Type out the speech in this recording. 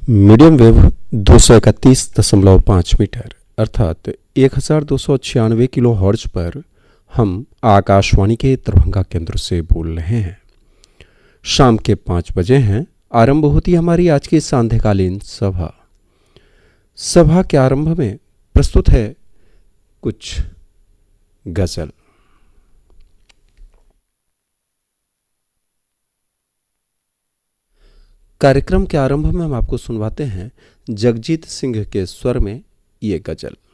Medium wave 231.5 metre अर्थात 1296 kilo hertz पर हम आकाशवाणी के दरभंगा केंद्र से बोल रहे हैं। शाम के 5 बजे हैं। आरंभ होती है हमारी आज की सांध्यकालीन सभा। सभा के आरंभ में प्रस्तुत है कुछ गजल। कार्यक्रम के आरंभ में हम आपको सुनवाते हैं जगजीत सिंह के स्वर में ये गजल।